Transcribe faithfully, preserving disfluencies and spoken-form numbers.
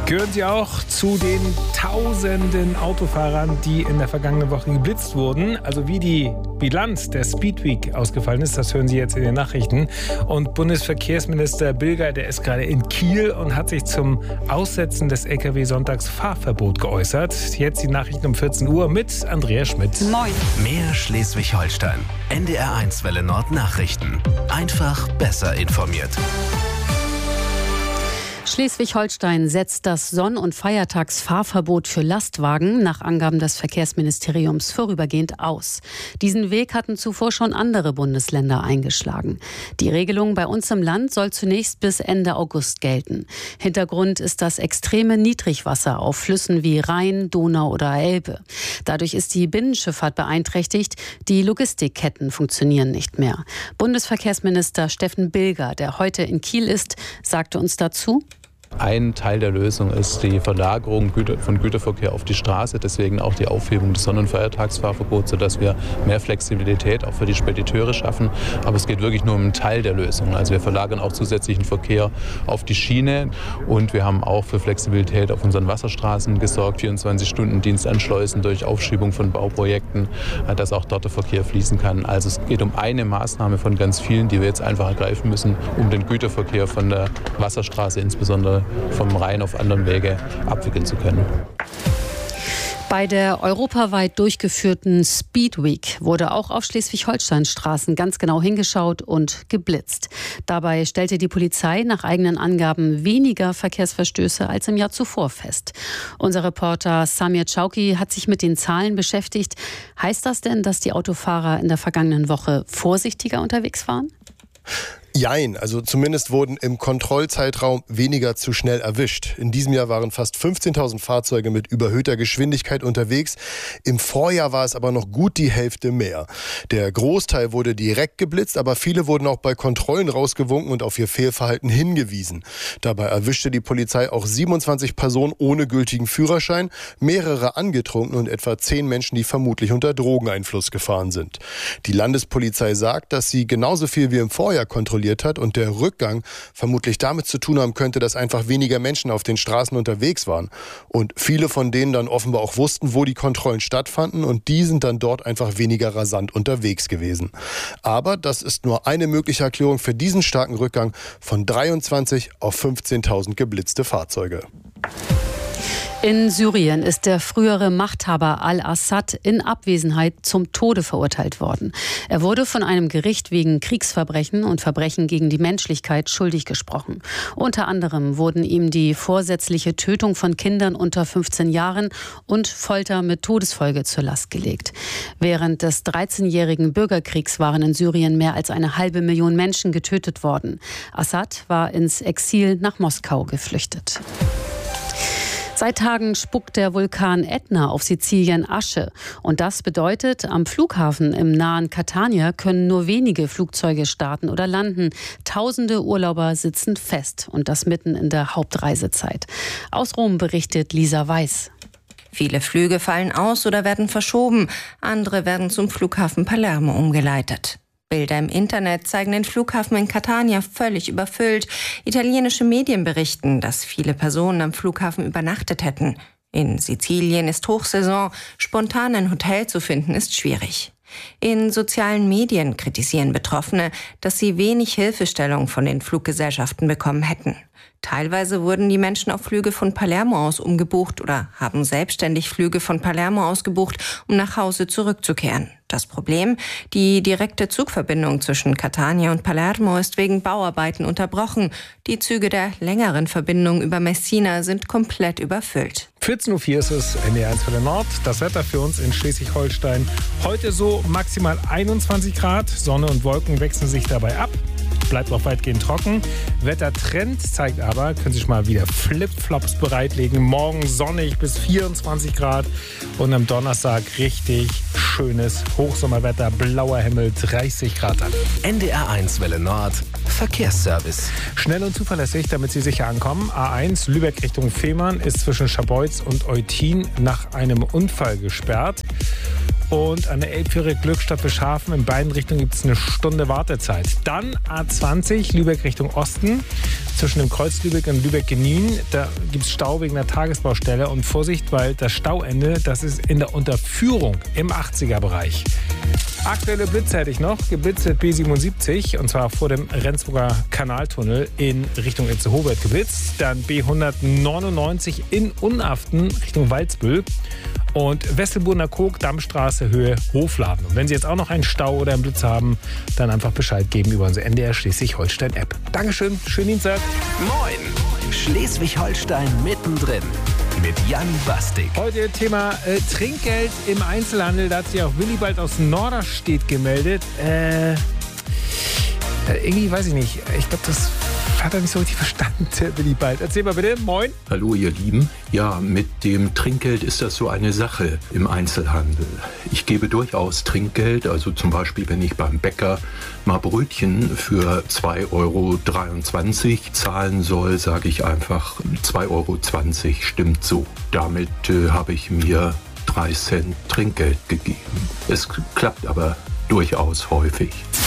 Gehören Sie auch zu den tausenden Autofahrern, die in der vergangenen Woche geblitzt wurden? Also wie die Bilanz der Speedweek ausgefallen ist, das hören Sie jetzt in den Nachrichten. Und Bundesverkehrsminister Bilger, der ist gerade in Kiel und hat sich zum Aussetzen des L K W-Sonntagsfahrverbot geäußert. Jetzt die Nachrichten um vierzehn Uhr mit Andrea Schmidt. Moin. Mehr Schleswig-Holstein. N D R eins Welle Nord Nachrichten. Einfach besser informiert. Schleswig-Holstein setzt das Sonn- und Feiertagsfahrverbot für Lastwagen nach Angaben des Verkehrsministeriums vorübergehend aus. Diesen Weg hatten zuvor schon andere Bundesländer eingeschlagen. Die Regelung bei uns im Land soll zunächst bis Ende August gelten. Hintergrund ist das extreme Niedrigwasser auf Flüssen wie Rhein, Donau oder Elbe. Dadurch ist die Binnenschifffahrt beeinträchtigt, die Logistikketten funktionieren nicht mehr. Bundesverkehrsminister Steffen Bilger, der heute in Kiel ist, sagte uns dazu: Ein Teil der Lösung ist die Verlagerung von Güterverkehr auf die Straße, deswegen auch die Aufhebung des Sonn- und Feiertagsfahrverbots, sodass wir mehr Flexibilität auch für die Spediteure schaffen. Aber es geht wirklich nur um einen Teil der Lösung. Also wir verlagern auch zusätzlichen Verkehr auf die Schiene und wir haben auch für Flexibilität auf unseren Wasserstraßen gesorgt, vierundzwanzig Stunden Dienst anschleusen durch Aufschiebung von Bauprojekten, dass auch dort der Verkehr fließen kann. Also es geht um eine Maßnahme von ganz vielen, die wir jetzt einfach ergreifen müssen, um den Güterverkehr von der Wasserstraße insbesondere vom Rhein auf anderen Wege abwickeln zu können. Bei der europaweit durchgeführten Speedweek wurde auch auf Schleswig-Holstein-Straßen ganz genau hingeschaut und geblitzt. Dabei stellte die Polizei nach eigenen Angaben weniger Verkehrsverstöße als im Jahr zuvor fest. Unser Reporter Samir Chauki hat sich mit den Zahlen beschäftigt. Heißt das denn, dass die Autofahrer in der vergangenen Woche vorsichtiger unterwegs waren? Jein, also zumindest wurden im Kontrollzeitraum weniger zu schnell erwischt. In diesem Jahr waren fast fünfzehntausend Fahrzeuge mit überhöhter Geschwindigkeit unterwegs. Im Vorjahr war es aber noch gut die Hälfte mehr. Der Großteil wurde direkt geblitzt, aber viele wurden auch bei Kontrollen rausgewunken und auf ihr Fehlverhalten hingewiesen. Dabei erwischte die Polizei auch siebenundzwanzig Personen ohne gültigen Führerschein, mehrere angetrunken und etwa zehn Menschen, die vermutlich unter Drogeneinfluss gefahren sind. Die Landespolizei sagt, dass sie genauso viel wie im Vorjahr kontrolliert hat und der Rückgang vermutlich damit zu tun haben könnte, dass einfach weniger Menschen auf den Straßen unterwegs waren. Und viele von denen dann offenbar auch wussten, wo die Kontrollen stattfanden und die sind dann dort einfach weniger rasant unterwegs gewesen. Aber das ist nur eine mögliche Erklärung für diesen starken Rückgang von dreiundzwanzig auf fünfzehntausend geblitzte Fahrzeuge. In Syrien ist der frühere Machthaber al-Assad in Abwesenheit zum Tode verurteilt worden. Er wurde von einem Gericht wegen Kriegsverbrechen und Verbrechen gegen die Menschlichkeit schuldig gesprochen. Unter anderem wurden ihm die vorsätzliche Tötung von Kindern unter fünfzehn Jahren und Folter mit Todesfolge zur Last gelegt. Während des dreizehnjährigen Bürgerkriegs waren in Syrien mehr als eine halbe Million Menschen getötet worden. Assad war ins Exil nach Moskau geflüchtet. Seit Tagen spuckt der Vulkan Ätna auf Sizilien Asche. Und das bedeutet, am Flughafen im nahen Catania können nur wenige Flugzeuge starten oder landen. Tausende Urlauber sitzen fest und das mitten in der Hauptreisezeit. Aus Rom berichtet Lisa Weiß. Viele Flüge fallen aus oder werden verschoben. Andere werden zum Flughafen Palermo umgeleitet. Bilder im Internet zeigen den Flughafen in Catania völlig überfüllt. Italienische Medien berichten, dass viele Personen am Flughafen übernachtet hätten. In Sizilien ist Hochsaison, spontan ein Hotel zu finden ist schwierig. In sozialen Medien kritisieren Betroffene, dass sie wenig Hilfestellung von den Fluggesellschaften bekommen hätten. Teilweise wurden die Menschen auf Flüge von Palermo aus umgebucht oder haben selbstständig Flüge von Palermo aus gebucht, um nach Hause zurückzukehren. Das Problem? Die direkte Zugverbindung zwischen Catania und Palermo ist wegen Bauarbeiten unterbrochen. Die Züge der längeren Verbindung über Messina sind komplett überfüllt. vierzehn Uhr vier ist es, N D R eins Welle Nord. Das Wetter für uns in Schleswig-Holstein. Heute so maximal einundzwanzig Grad. Sonne und Wolken wechseln sich dabei ab. Bleibt auch weitgehend trocken. Wettertrend zeigt aber, können sich mal wieder Flipflops bereitlegen. Morgen sonnig bis vierundzwanzig Grad und am Donnerstag richtig schönes Hochsommerwetter, blauer Himmel, dreißig Grad an. N D R eins Welle Nord, Verkehrsservice. Schnell und zuverlässig, damit Sie sicher ankommen. A eins Lübeck Richtung Fehmarn ist zwischen Scharbeutz und Eutin nach einem Unfall gesperrt. und an der Elbfähre Glückstadt Beschafen. In beiden Richtungen gibt es eine Stunde Wartezeit. Dann A zwanzig, Lübeck Richtung Osten. Zwischen dem Kreuz Lübeck und Lübeck-Genien. Da gibt es Stau wegen der Tagesbaustelle. Und Vorsicht, weil das Stauende, das ist in der Unterführung im achtziger-Bereich. Aktuelle Blitze hätte ich noch. Geblitzt wird B siebenundsiebzig und zwar vor dem Rendsburger Kanaltunnel in Richtung Itzehoe wird geblitzt. Dann B hundertneunundneunzig in Unaften Richtung Waldsbüll. Und Wesselburner Kog, Dammstraße, Höhe Hofladen. Und wenn Sie jetzt auch noch einen Stau oder einen Blitz haben, dann einfach Bescheid geben über unsere N D R Schleswig-Holstein-App. Dankeschön, schönen Dienstag. Moin, Schleswig-Holstein mittendrin mit Jan Bastik. Heute Thema äh, Trinkgeld im Einzelhandel. Da hat sich auch Willibald aus Norderstedt gemeldet. Äh, äh, irgendwie weiß ich nicht. Ich glaube, das hat er nicht so richtig verstanden, der Willibald. Erzähl mal bitte. Moin. Hallo ihr Lieben. Ja, mit dem Trinkgeld ist das so eine Sache im Einzelhandel. Ich gebe durchaus Trinkgeld, also zum Beispiel, wenn ich beim Bäcker mal Brötchen für zwei Euro dreiundzwanzig zahlen soll, sage ich einfach zwei Euro zwanzig, stimmt so. Damit äh, habe ich mir drei Cent Trinkgeld gegeben. Es klappt aber durchaus häufig.